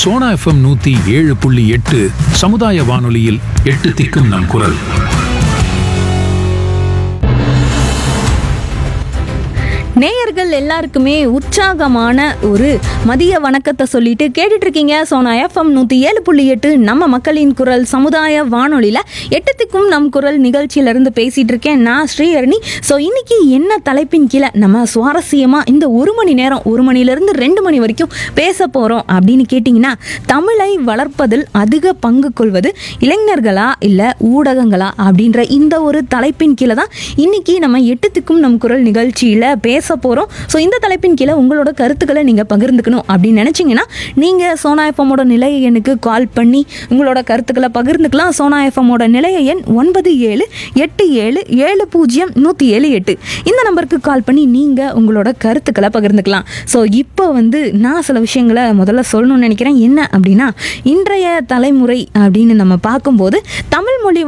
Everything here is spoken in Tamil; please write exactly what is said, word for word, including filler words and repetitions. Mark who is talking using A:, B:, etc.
A: சோனா எஃப்எம் நூத்தி ஏழு புள்ளி எட்டு சமுதாய வானொலியில் எட்டு திக்கும் நம் குரல்.
B: நேயர்கள் எல்லாருக்குமே உற்சாகமான ஒரு மதிய வணக்கத்தை சொல்லிட்டு கேட்டுட்டு இருக்கீங்க சோனா எஃப்எம் நூற்றி ஏழு புள்ளி எட்டு நம்ம மக்களின் குரல் சமுதாய வானொலியில் எட்டத்துக்கும் நம் குரல் நிகழ்ச்சியிலேருந்து பேசிகிட்டு இருக்கேன் நான் ஸ்ரீஹரணி. ஸோ இன்னைக்கு என்ன தலைப்பின் கீழே நம்ம சுவாரஸ்யமாக இந்த ஒரு மணி நேரம் ஒரு மணிலேருந்து ரெண்டு மணி வரைக்கும் பேச போகிறோம் அப்படின்னு கேட்டிங்கன்னா, தமிழை வளர்ப்பதில் அதிக பங்கு கொள்வது இளைஞர்களா இல்லை ஊடகங்களா அப்படின்ற இந்த ஒரு தலைப்பின் கீழே தான் இன்னைக்கு நம்ம எட்டத்துக்கும் நம் குரல் நிகழ்ச்சியில் பேச போகிறோம். ஸோ இந்த தலைப்பின் கீழே உங்களோட கருத்துக்களை நீங்கள் பகிர்ந்துக்கணும் அப்படின்னு நினச்சிங்கன்னா நீங்கள் சோனா எஃப்எம்மோட நிலைய எண்ணுக்கு கால் பண்ணி உங்களோட கருத்துக்களை பகிர்ந்துக்கலாம். சோனா எஃப்எம்மோட நிலைய எண் ஒன்பது ஏழு எட்டு ஏழு ஏழு பூஜ்ஜியம் நூற்றி ஏழு எட்டு இந்த நம்பருக்கு கால் பண்ணி நீங்கள் உங்களோட கருத்துக்களை பகிர்ந்துக்கலாம். ஸோ இப்போ வந்து நான் சில விஷயங்களை முதல்ல சொல்லணும்னு நினைக்கிறேன். என்ன அப்படின்னா, இன்றைய தலைமுறை அப்படின்னு நம்ம பார்க்கும்போது தமிழ் மொழி